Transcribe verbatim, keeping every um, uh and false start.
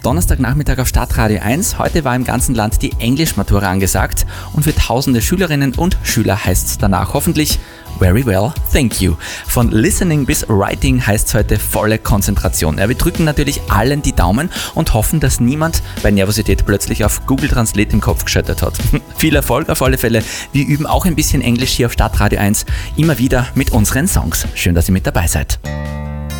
Donnerstagnachmittag auf Startradio eins. Heute war im ganzen Land die Englischmatura angesagt und für tausende Schülerinnen und Schüler heißt es danach hoffentlich very well, thank you. Von Listening bis Writing heißt es heute volle Konzentration. Ja, wir drücken natürlich allen die Daumen und hoffen, dass niemand bei Nervosität plötzlich auf Google Translate im Kopf geschaltet hat. Viel Erfolg auf alle Fälle. Wir üben auch ein bisschen Englisch hier auf Startradio eins, immer wieder mit unseren Songs. Schön, dass ihr mit dabei seid.